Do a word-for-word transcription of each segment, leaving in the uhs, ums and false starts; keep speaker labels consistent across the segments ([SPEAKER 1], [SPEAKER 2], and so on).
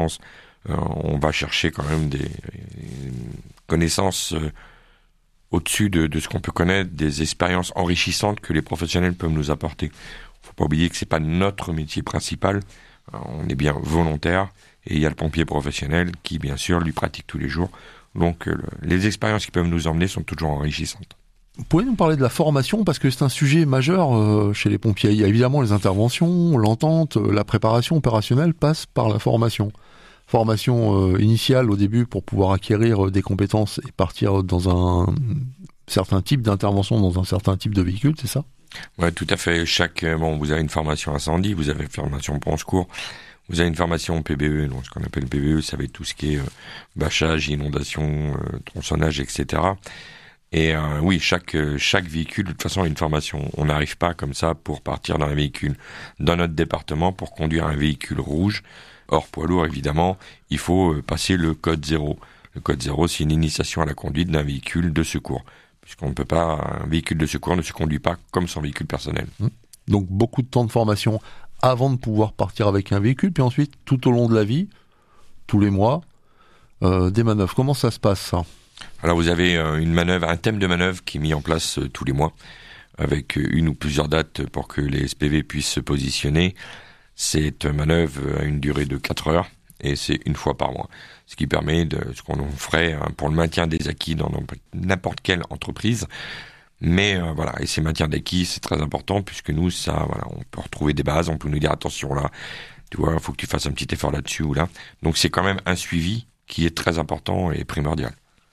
[SPEAKER 1] sens, euh, on va chercher quand même des connaissances euh, au-dessus de, de ce qu'on peut connaître, des expériences enrichissantes que les professionnels peuvent nous apporter. Faut pas oublier que c'est pas notre métier principal. On est bien volontaire et il y a le pompier professionnel qui, bien sûr, lui pratique tous les jours. Donc, euh, les expériences qui peuvent nous emmener sont toujours enrichissantes.
[SPEAKER 2] Vous pouvez nous parler de la formation, parce que c'est un sujet majeur euh, chez les pompiers. Il y a évidemment les interventions, l'entente, euh, la préparation opérationnelle passe par la formation. Formation euh, initiale au début pour pouvoir acquérir euh, des compétences et partir dans un certain type d'intervention, dans un certain type de véhicule, c'est ça ?
[SPEAKER 1] Ouais, tout à fait. Chaque, bon, vous avez une formation incendie, vous avez une formation pour secours, vous avez une formation P B E, donc ce qu'on appelle P B E, ça va être tout ce qui est euh, bâchage, inondation, euh, tronçonnage, et cetera. Et euh, oui, chaque chaque véhicule, de toute façon, a une formation. On n'arrive pas comme ça pour partir dans un véhicule. Dans notre département, pour conduire un véhicule rouge, hors poids lourd évidemment, il faut euh, passer le code zéro. Le code zéro, c'est une initiation à la conduite d'un véhicule de secours. Puisqu'on ne peut pas, un véhicule de secours ne se conduit pas comme son véhicule personnel.
[SPEAKER 2] Donc beaucoup de temps de formation avant de pouvoir partir avec un véhicule, puis ensuite tout au long de la vie, tous les mois, euh, des manœuvres. Comment ça se passe ça ?
[SPEAKER 1] Alors vous avez euh, une manœuvre, un thème de manœuvre qui est mis en place euh, tous les mois, avec euh, une ou plusieurs dates pour que les S P V puissent se positionner. Cette manœuvre a une durée de quatre heures et c'est une fois par mois. Ce qui permet de ce qu'on ferait hein, pour le maintien des acquis dans n'importe quelle entreprise. Mais euh, voilà, et ces maintiens d'acquis, c'est très important puisque nous, ça, voilà, on peut retrouver des bases, on peut nous dire attention là, tu vois, il faut que tu fasses un petit effort là-dessus ou là. Donc c'est quand même un suivi qui est très important et primordial.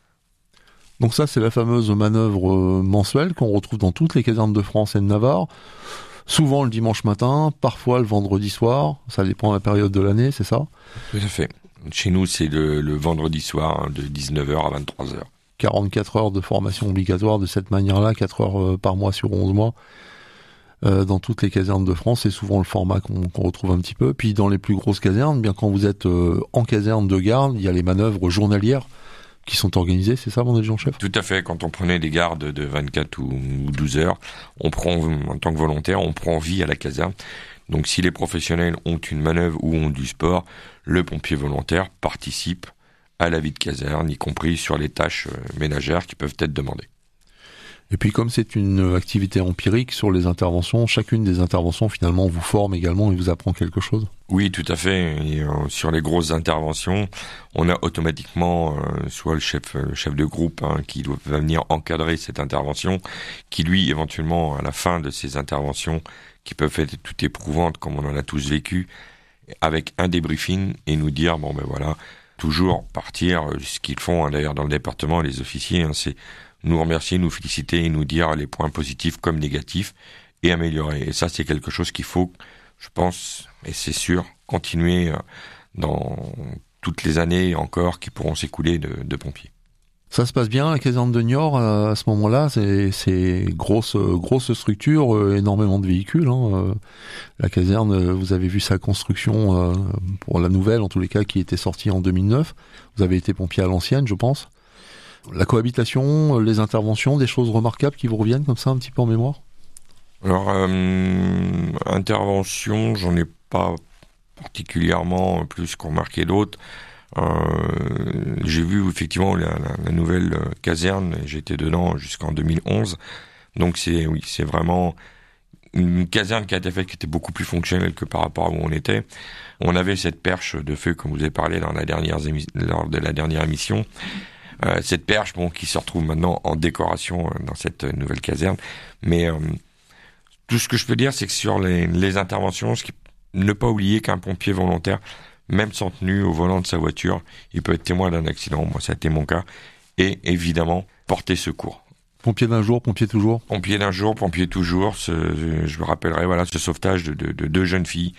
[SPEAKER 2] Donc ça, c'est la fameuse manœuvre euh, mensuelle qu'on retrouve dans toutes les casernes de France et de Navarre. Souvent le dimanche matin, parfois le vendredi soir, ça dépend de la période de l'année, c'est ça ?
[SPEAKER 1] Tout à fait. Chez nous, c'est le, le vendredi soir, hein, de dix-neuf heures à vingt-trois heures.
[SPEAKER 2] quarante-quatre heures de formation obligatoire de cette manière-là, quatre heures euh, par mois sur onze mois, euh, dans toutes les casernes de France. C'est souvent le format qu'on, qu'on retrouve un petit peu. Puis dans les plus grosses casernes, bien quand vous êtes euh, en caserne de garde, il y a les manœuvres journalières qui sont organisées, c'est ça, mon adjudant-chef ?
[SPEAKER 1] Tout à fait. Quand on prenait des gardes de vingt-quatre ou douze heures, on prend, en tant que volontaire, on prend vie à la caserne. Donc si les professionnels ont une manœuvre ou ont du sport, le pompier volontaire participe à la vie de caserne, y compris sur les tâches ménagères qui peuvent être demandées.
[SPEAKER 2] Et puis comme c'est une activité empirique sur les interventions, chacune des interventions finalement vous forme également et vous apprend quelque chose ?
[SPEAKER 1] Oui, tout à fait. Et, euh, sur les grosses interventions, on a automatiquement euh, soit le chef, le chef de groupe hein, qui doit venir encadrer cette intervention, qui lui éventuellement à la fin de ces interventions, qui peuvent être tout éprouvantes comme on en a tous vécu, avec un débriefing et nous dire bon ben voilà, toujours partir, ce qu'ils font hein, d'ailleurs dans le département, les officiers, hein, c'est nous remercier, nous féliciter et nous dire les points positifs comme négatifs et améliorer. Et ça, c'est quelque chose qu'il faut, je pense, et c'est sûr, continuer dans toutes les années encore qui pourront s'écouler de, de pompiers.
[SPEAKER 2] Ça se passe bien, la caserne de Niort, à ce moment-là, c'est, c'est grosse, grosse structure, euh, énormément de véhicules. Hein, euh, la caserne, vous avez vu sa construction euh, pour la nouvelle, en tous les cas, qui était sortie en deux mille neuf. Vous avez été pompier à l'ancienne, je pense. La cohabitation, les interventions, des choses remarquables qui vous reviennent comme ça un petit peu en mémoire ?
[SPEAKER 1] Alors, euh, intervention, j'en ai pas particulièrement plus qu'on remarqué d'autres. Euh, j'ai vu effectivement la, la, la nouvelle caserne, j'étais dedans jusqu'en deux mille onze. Donc c'est oui, c'est vraiment une caserne qui a été faite qui était beaucoup plus fonctionnelle que par rapport à où on était. On avait cette perche de feu comme vous avez parlé dans la dernière émi- lors de la dernière émission. Euh, cette perche, bon, qui se retrouve maintenant en décoration euh, dans cette nouvelle caserne. Mais euh, tout ce que je peux dire, c'est que sur les, les interventions, ce qui, ne pas oublier qu'un pompier volontaire, même sans tenue au volant de sa voiture, il peut être témoin d'un accident. Moi, ça a été mon cas. Et évidemment, porter secours.
[SPEAKER 2] Pompier d'un jour, pompier toujours.
[SPEAKER 1] Pompier d'un jour, pompier toujours. Ce, je me rappellerai, voilà, ce sauvetage de, de, de deux jeunes filles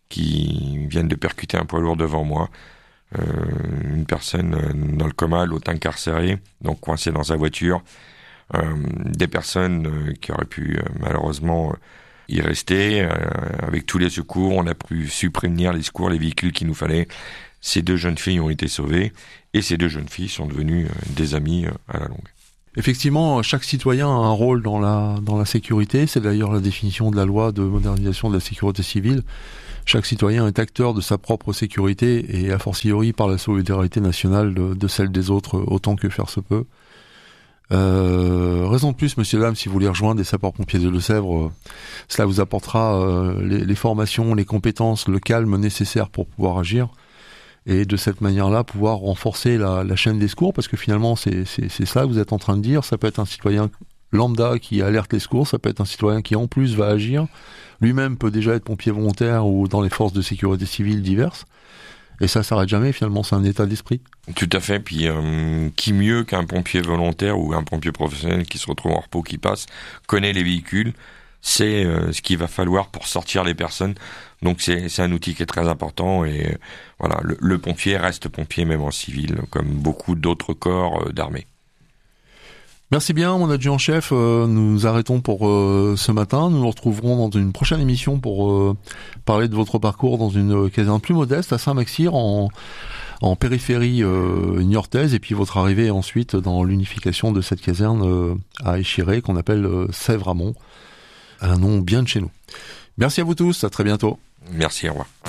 [SPEAKER 1] qui viennent de percuter un poids lourd devant moi. Euh, une personne dans le coma, l'autre incarcéré, donc coincé dans sa voiture. Euh, des personnes euh, qui auraient pu euh, malheureusement y rester. Euh, avec tous les secours, on a pu su prévenir les secours, les véhicules qu'il nous fallait. Ces deux jeunes filles ont été sauvées et ces deux jeunes filles sont devenues euh, des amies euh, à la longue.
[SPEAKER 2] Effectivement, chaque citoyen a un rôle dans la, dans la sécurité. C'est d'ailleurs la définition de la loi de modernisation de la sécurité civile. chaque citoyen est acteur de sa propre sécurité et a fortiori par la solidarité nationale de, de celle des autres autant que faire se peut. Euh, raison de plus, messieurs, dames, si vous voulez rejoindre des sapeurs-pompiers de Deux-Sèvres, euh, cela vous apportera euh, les, les formations, les compétences, le calme nécessaire pour pouvoir agir et de cette manière-là pouvoir renforcer la, la chaîne des secours, parce que finalement c'est, c'est, c'est ça que vous êtes en train de dire. Ça peut être un citoyen lambda qui alerte les secours, ça peut être un citoyen qui en plus va agir, lui-même peut déjà être pompier volontaire ou dans les forces de sécurité civile diverses. Et ça s'arrête jamais, finalement, c'est un état d'esprit.
[SPEAKER 1] Tout à fait, puis euh, qui mieux qu'un pompier volontaire ou un pompier professionnel qui se retrouve en repos, qui passe, connaît les véhicules, sait euh, ce qu'il va falloir pour sortir les personnes. Donc c'est, c'est un outil qui est très important et euh, voilà, le, le pompier reste pompier même en civil, comme beaucoup d'autres corps euh, d'armée.
[SPEAKER 2] Merci bien, mon adjudant-chef. Euh, nous nous arrêtons pour euh, ce matin. Nous nous retrouverons dans une prochaine émission pour euh, parler de votre parcours dans une caserne plus modeste à Saint-Maxir, en, en périphérie euh, niortaise, et puis votre arrivée ensuite dans l'unification de cette caserne euh, à Échiré, qu'on appelle euh, Sèvres-Amont, un nom bien de chez nous. Merci à vous tous, à très bientôt.
[SPEAKER 1] Merci, au revoir.